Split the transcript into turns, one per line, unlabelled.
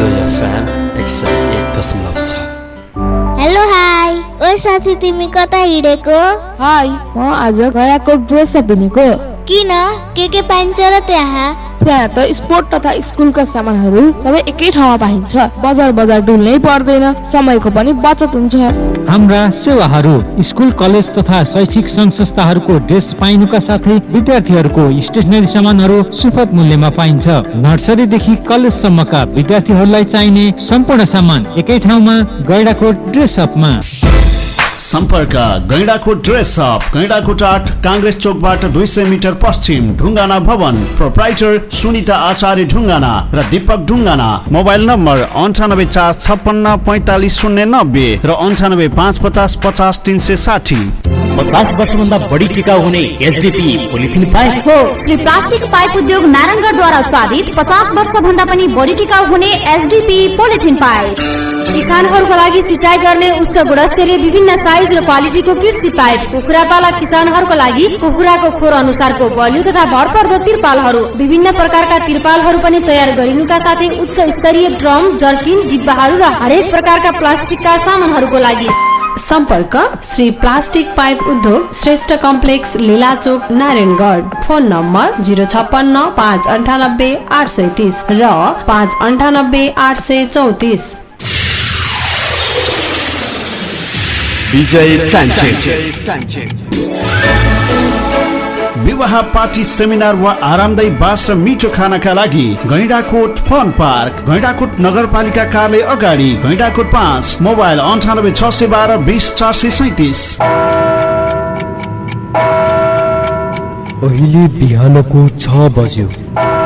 FM 101.6।
Hello hi, ओ साथी तिमी कता हिँडेको?
हाई, म आज गयाको ड्रेस किनेको।
किन? के पाइन्छ र त्यहाँ?
त्यहाँ त स्पोर्ट तथा स्कुलका सामानहरू सबै एकै ठाउँमा पाइन्छ। बजार डुल्नै पर्दैन, समयको पनि बचत हुन्छ।
हाम्रा सेवाहरू स्कुल कलेज तथा शैक्षिक संघ संस्थाहरूको ड्रेस पाइनुका साथै विद्यार्थीहरूको स्टेसनरी सामानहरू सुपथ मूल्यमा पाइन्छ। नर्सरीदेखि कलेजसम्मका विद्यार्थीहरूलाई चाहिने सम्पूर्ण सामान एकै ठाउँमा गैंडाकोट ड्रेस अपमा।
सम्पर्क Gaindakot dress up, Gaindakot 8 Congress चौकबाट 200 metre पश्चिम, ढुङ्गाना भवन। प्रोप्राइटर सुनिता आचार्य ढुङ्गाना र दीपक ढुङ्गाना। मोबाइल नम्बर 9845555090 र 98555050
50 वर्षभन्दा बढी टिकाउ हुने एचडीपी पोलिथिन पाइप
हो। श्री प्लास्टिक पाइप उद्योग नारायणगढद्वारा उत्पादित 50 वर्षभन्दा पनि बढी टिकाउ हुने एचडीपी पोलिथिन पाइप। किसानहरूको लागि सिँचाइ गर्ने उच्च गुणस्तरीय विभिन्न साइज र क्वालिटीको कृषि पाइप। कुखुरा पालक किसानहरूको लागि कुखुराको खोर अनुसारको बलियो तथा भरपर्दो तिरपालहरू, विभिन्न प्रकारका तिरपालहरू पनि तयार गरिनुका साथै उच्च स्तरीय ड्रम, जर्किन, डिब्बाहरू र हरेक प्रकारका प्लास्टिकका सामानहरूको लागि
सम्पर्क श्री प्लास्टिक पाइप उद्योग, Shrestha complex, लीलाचोक, Narayangarh. Phone number 056 598 830 र 598 834।
विजय टान्चे विवाह, पार्टी, सेमिनार वा आरामदायी बास र मिठो खानाका लागि गैंडाकोट फन पार्क, गैंडाकोट नगरपालिका कार्यालय अगाडि, गैंडाकोट 5। मोबाइल 98 612 20 437।
अहिले बिहानको 6 बज्यो।